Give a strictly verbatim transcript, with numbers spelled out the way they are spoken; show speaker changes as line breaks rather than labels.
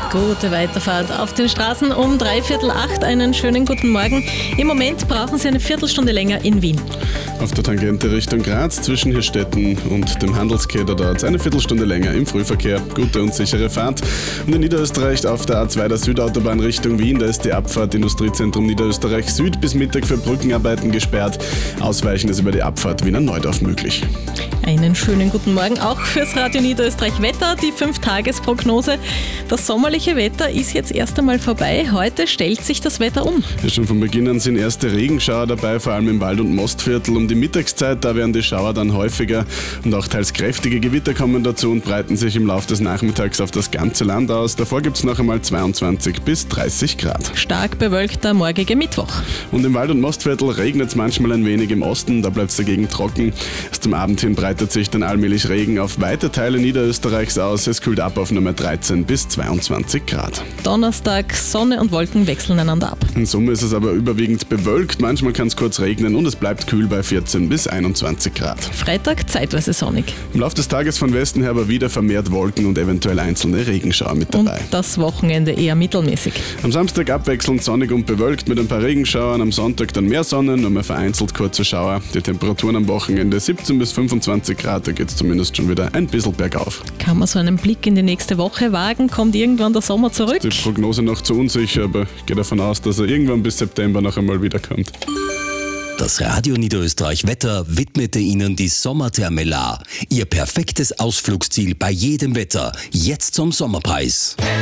Gute Weiterfahrt auf den Straßen um dreiviertel acht. Einen schönen guten Morgen. Im Moment brauchen Sie eine Viertelstunde länger in Wien.
Auf der Tangente Richtung Graz zwischen Hirstetten und dem Handelskeller dauert es eine Viertelstunde länger im Frühverkehr. Gute und sichere Fahrt. Und in Niederösterreich auf der A zwei der Südautobahn Richtung Wien, da ist die Abfahrt Industriezentrum Niederösterreich Süd bis Mittag für Brückenarbeiten gesperrt. Ausweichen ist über die Abfahrt Wiener Neudorf möglich.
Einen schönen guten Morgen auch fürs Radio Niederösterreich Wetter, die fünf-Tages-Prognose. Das sommerliche Wetter ist jetzt erst einmal vorbei. Heute stellt sich das Wetter um.
Ja, schon von Beginn an sind erste Regenschauer dabei, vor allem im Wald- und Mostviertel. Um die Mittagszeit, da werden die Schauer dann häufiger und auch teils kräftige Gewitter kommen dazu und breiten sich im Laufe des Nachmittags auf das ganze Land aus. Davor gibt es noch einmal zweiundzwanzig bis dreißig Grad.
Stark bewölkter morgige Mittwoch.
Und im Wald- und Mostviertel regnet es manchmal ein wenig im Osten, da bleibt es dagegen trocken. Erst zum Abend hin breitet sich dann allmählich Regen auf weite Teile Niederösterreichs aus. Es kühlt ab auf Nummer dreizehn bis zweiundzwanzig Grad.
Donnerstag, Sonne und Wolken wechseln einander ab.
In Summe ist es aber überwiegend bewölkt, manchmal kann es kurz regnen und es bleibt kühl bei vierzehn bis einundzwanzig Grad.
Freitag zeitweise sonnig.
Im Laufe des Tages von Westen her aber wieder vermehrt Wolken und eventuell einzelne Regenschauer mit dabei.
Und das Wochenende eher mittelmäßig.
Am Samstag abwechselnd sonnig und bewölkt mit ein paar Regenschauern, am Sonntag dann mehr Sonne, nur mehr vereinzelt kurze Schauer. Die Temperaturen am Wochenende siebzehn bis fünfundzwanzig Grad, da geht es zumindest schon wieder ein bisschen bergauf.
Kann man so einen Blick in die nächste Woche wagen? Kommt irgendwann der Sommer zurück?
Die Prognose noch zu unsicher, aber ich gehe davon aus, dass er irgendwann bis September noch einmal wiederkommt.
Das Radio Niederösterreich Wetter widmete Ihnen die Sommerthermelar. Ihr perfektes Ausflugsziel bei jedem Wetter. Jetzt zum Sommerpreis.